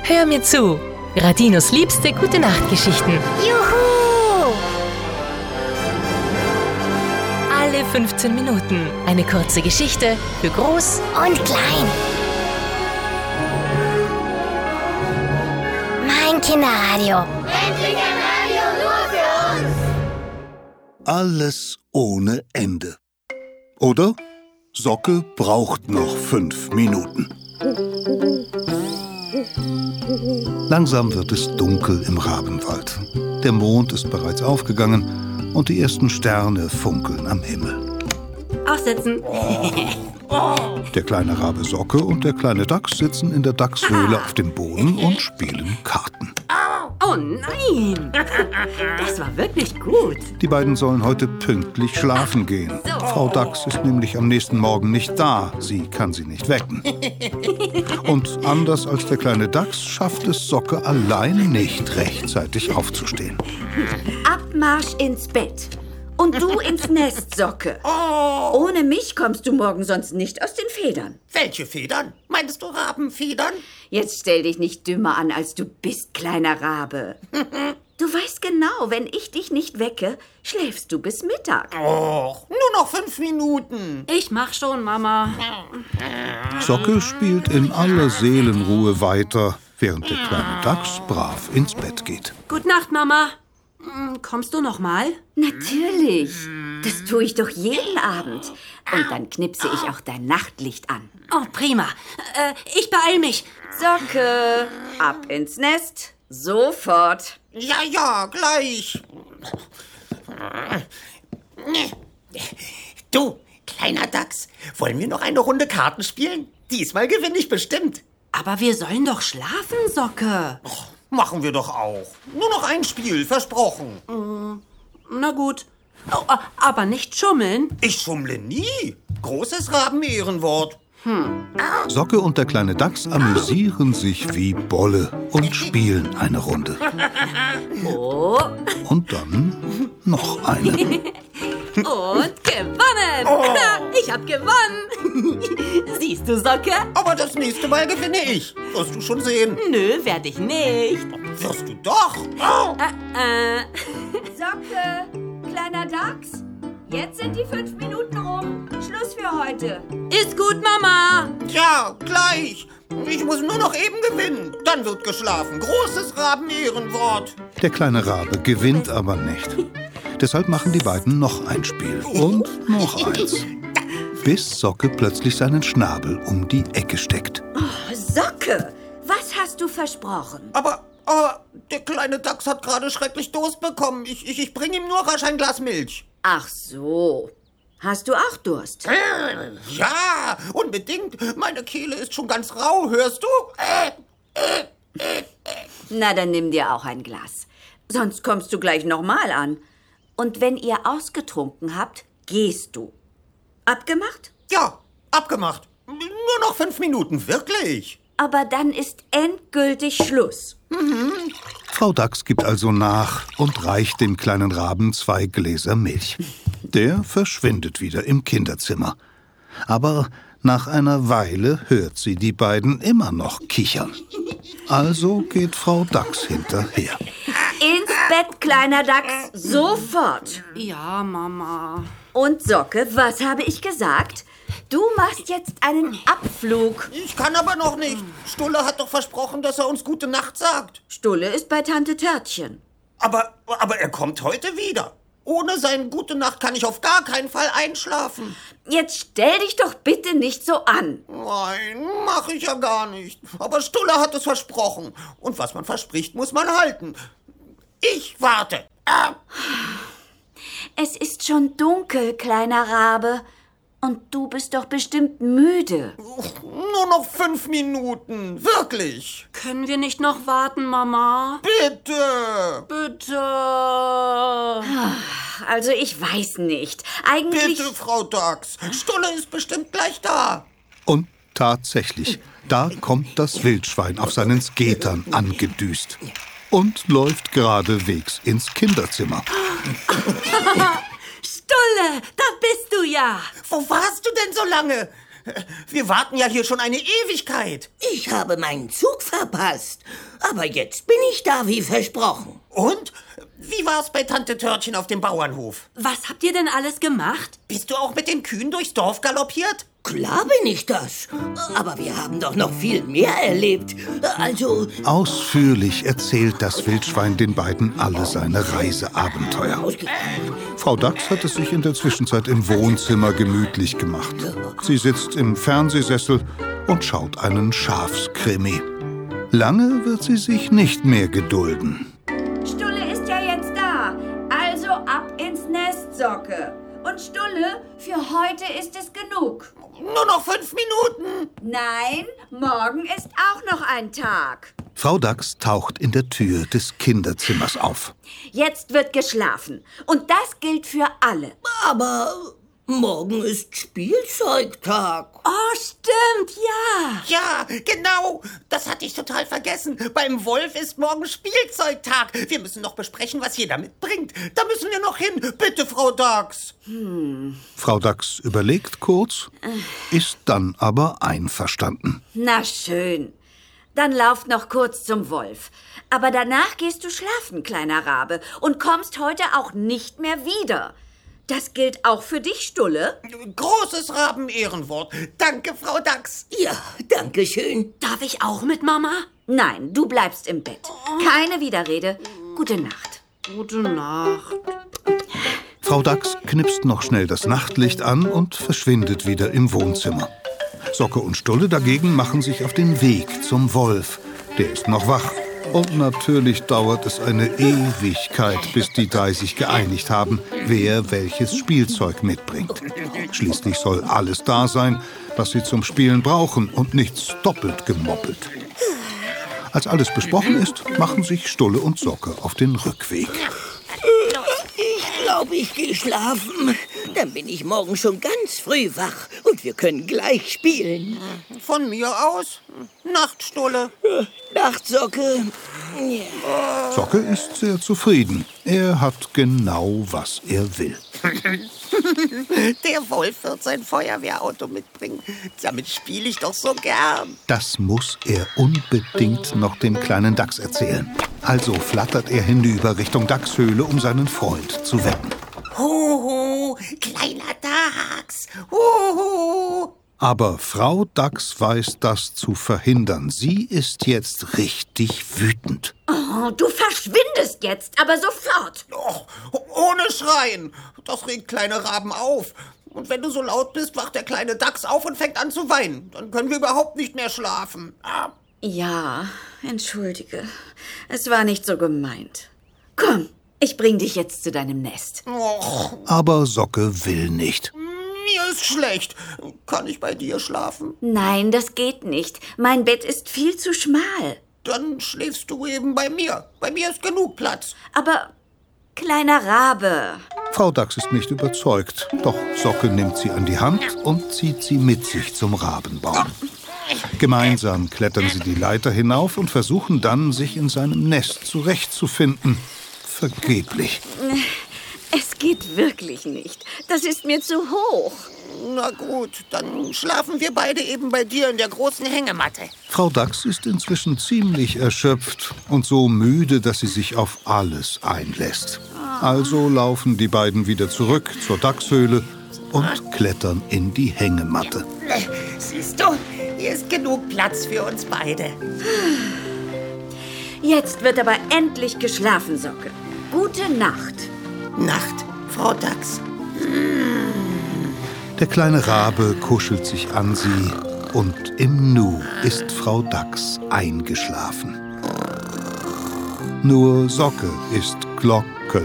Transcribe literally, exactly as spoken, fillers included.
Hör mir zu. Radinos liebste Gute-Nacht-Geschichten. Juhu! Alle fünfzehn Minuten eine kurze Geschichte für Groß Und klein. Mein Kinderradio. Endlich ein Radio nur für uns! Alles ohne Ende. Oder? Socke braucht noch fünf Minuten. Langsam wird es dunkel im Rabenwald. Der Mond ist bereits aufgegangen und die ersten Sterne funkeln am Himmel. Aufsetzen. Der kleine Rabe Socke und der kleine Dachs sitzen in der Dachshöhle auf dem Boden und spielen Karten. Oh nein! Das war wirklich gut. Die beiden sollen heute pünktlich schlafen gehen. Frau Dachs ist nämlich am nächsten Morgen nicht da. Sie kann sie nicht wecken. Und anders als der kleine Dachs schafft es Socke allein nicht, rechtzeitig aufzustehen. Abmarsch ins Bett. Und du ins Nest, Socke. Oh, Ohne mich kommst du morgen sonst nicht aus den Federn. welche Federn? Meinst du Rabenfedern? Jetzt stell dich nicht dümmer an, als du bist, kleiner Rabe. Du weißt genau, wenn ich dich nicht wecke, schläfst du bis Mittag. Och, nur noch fünf Minuten. Ich mach schon, Mama. Socke spielt in aller Seelenruhe weiter, während der kleine Dachs brav ins Bett geht. Gute Nacht, Mama. Hm, Kommst du noch mal? Natürlich. Das tue ich doch jeden Abend. Und dann knipse ich auch dein Nachtlicht an. Oh, prima. Äh, ich beeil mich. Socke, ab ins Nest. Sofort. Ja, ja, gleich. Du, kleiner Dachs, wollen wir noch eine Runde Karten spielen? Diesmal gewinne ich bestimmt. Aber wir sollen doch schlafen, Socke. Och, machen wir doch auch. Nur noch ein Spiel, versprochen. Na gut. Oh, aber nicht schummeln. Ich schummle nie. Großes Rabenehrenwort. Socke und der kleine Dachs amüsieren sich wie Bolle und spielen eine Runde. Und dann noch eine. Und gewonnen. Na, ich hab gewonnen. Siehst du, Socke? Aber das nächste Mal gewinne ich. Wirst du schon sehen. Nö, werd ich nicht. Wirst du doch. Oh. Äh, Socke, kleiner Dachs. Jetzt sind die fünf Minuten rum. Schluss für heute. ist gut, Mama. Ja, gleich. Ich muss nur noch eben gewinnen. Dann wird geschlafen. Großes Rabenehrenwort. Der kleine Rabe gewinnt aber nicht. Deshalb machen die beiden noch ein Spiel und noch eins. Bis Socke plötzlich seinen Schnabel um die Ecke steckt. Socke, was hast du versprochen? Aber, aber der kleine Dachs hat gerade schrecklich Durst bekommen. Ich, ich, ich bringe ihm nur rasch ein Glas Milch. Ach so. Hast du auch Durst? Äh, Ja, unbedingt. Meine Kehle ist schon ganz rau, hörst du? Äh, Na, dann nimm dir auch ein Glas. Sonst kommst du gleich nochmal an. Und wenn ihr ausgetrunken habt, gehst du. Abgemacht? ja, abgemacht. Nur noch fünf Minuten, wirklich. Aber dann ist endgültig Schluss. Frau Dachs gibt also nach und reicht dem kleinen Raben zwei Gläser Milch. Der verschwindet wieder im Kinderzimmer. Aber nach einer Weile hört sie die beiden immer noch kichern. Also geht Frau Dachs hinterher. Ins Bett, kleiner Dachs, sofort. Ja, Mama. Und Socke, was habe ich gesagt? Du machst jetzt einen Abflug. Ich kann aber noch nicht. Stulle hat doch versprochen, dass er uns gute Nacht sagt. Stulle ist bei Tante Törtchen. Aber, aber er kommt heute wieder. Ohne sein Gute Nacht kann ich auf gar keinen Fall einschlafen. Jetzt stell dich doch bitte nicht so an. Nein, mache ich ja gar nicht. Aber Stulle hat es versprochen. Und was man verspricht, muss man halten. Ich warte. Ah. Es ist schon dunkel, kleiner Rabe. Und du bist doch bestimmt müde. Nur noch fünf Minuten. Wirklich. Können wir nicht noch warten, Mama? Bitte. Bitte. Also ich weiß nicht. Eigentlich... Bitte, Frau Dachs. Stulle ist bestimmt gleich da. Und tatsächlich, da kommt das Wildschwein auf seinen Skatern angedüst und läuft geradewegs ins Kinderzimmer. Stulle, da bist du ja. Wo warst du denn so lange? Wir warten ja hier schon eine Ewigkeit. Ich habe meinen Zug verpasst. Aber jetzt bin ich da, wie versprochen. Und? Wie war's bei Tante Törtchen auf dem Bauernhof? Was habt ihr denn alles gemacht? Bist du auch mit den Kühen durchs Dorf galoppiert? Klar bin ich das. Aber wir haben doch noch viel mehr erlebt. Also... Ausführlich erzählt das Wildschwein den beiden alle seine Reiseabenteuer. Frau Dachs hat es sich in der Zwischenzeit im Wohnzimmer gemütlich gemacht. Sie sitzt im Fernsehsessel und schaut einen Schafskrimi. Lange wird sie sich nicht mehr gedulden. Stulle ist ja jetzt da. Also ab ins Nest, Socke. Und Stulle, für heute ist es genug. Nur noch fünf Minuten. Nein, morgen ist auch noch ein Tag. Frau Dachs taucht in der Tür des Kinderzimmers auf. Jetzt wird geschlafen. Und das gilt für alle. Aber morgen ist Spielzeugtag. Oh, stimmt, ja. Ja, genau. Das hatte ich total vergessen. Beim Wolf ist morgen Spielzeugtag. Wir müssen noch besprechen, was jeder mitbringt. Da müssen wir noch hin. Bitte, Frau Dachs. Hm. Frau Dachs überlegt kurz, ist dann aber einverstanden. Na schön. Dann lauft noch kurz zum Wolf. Aber danach gehst du schlafen, kleiner Rabe, und kommst heute auch nicht mehr wieder. Das gilt auch für dich, Stulle. Großes Raben-Ehrenwort. Danke, Frau Dachs. Ja, danke schön. Darf ich auch mit, Mama? Nein, du bleibst im Bett. Keine Widerrede. Gute Nacht. Gute Nacht. Frau Dachs knipst noch schnell das Nachtlicht an und verschwindet wieder im Wohnzimmer. Socke und Stulle dagegen machen sich auf den Weg zum Wolf. Der ist noch wach. Und natürlich dauert es eine Ewigkeit, bis die drei sich geeinigt haben, wer welches Spielzeug mitbringt. Schließlich soll alles da sein, was sie zum Spielen brauchen und nichts doppelt gemoppelt. Als alles besprochen ist, machen sich Stulle und Socke auf den Rückweg. Ich glaube, ich gehe schlafen. Dann bin ich morgen schon ganz früh wach und wir können gleich spielen. Von mir aus. Nacht, Stulle. Nacht, Socke. Socke ist sehr zufrieden. Er hat genau, was er will. Der Wolf wird sein Feuerwehrauto mitbringen. Damit spiele ich doch so gern. Das muss er unbedingt noch dem kleinen Dachs erzählen. Also flattert er hinüber Richtung Dachshöhle, um seinen Freund zu wecken. Huhu, kleiner Dachs. Huhu. Aber Frau Dachs weiß das zu verhindern. Sie ist jetzt richtig wütend. Oh, du verschwindest jetzt, aber sofort. Oh, ohne Schreien. Das regt kleine Raben auf. Und wenn du so laut bist, wacht der kleine Dachs auf und fängt an zu weinen. Dann können wir überhaupt nicht mehr schlafen. Ah. Ja, entschuldige. Es war nicht so gemeint. Komm, ich bring dich jetzt zu deinem Nest. Oh. Aber Socke will nicht. Mir ist schlecht. Kann ich bei dir schlafen? Nein, das geht nicht. Mein Bett ist viel zu schmal. Dann schläfst du eben bei mir. Bei mir ist genug Platz. Aber, kleiner Rabe. Frau Dachs ist nicht überzeugt. Doch Socke nimmt sie an die Hand und zieht sie mit sich zum Rabenbaum. Gemeinsam klettern sie die Leiter hinauf und versuchen dann, sich in seinem Nest zurechtzufinden. Vergeblich. Es geht wirklich nicht. Das ist mir zu hoch. Na gut, dann schlafen wir beide eben bei dir in der großen Hängematte. Frau Dachs ist inzwischen ziemlich erschöpft und so müde, dass sie sich auf alles einlässt. Also laufen die beiden wieder zurück zur Dachshöhle und klettern in die Hängematte. Siehst du, hier ist genug Platz für uns beide. Jetzt wird aber endlich geschlafen, Socke. Gute Nacht. Nacht, Frau Dachs. Der kleine Rabe kuschelt sich an sie und im Nu ist Frau Dachs eingeschlafen. Nur Socke ist Glocke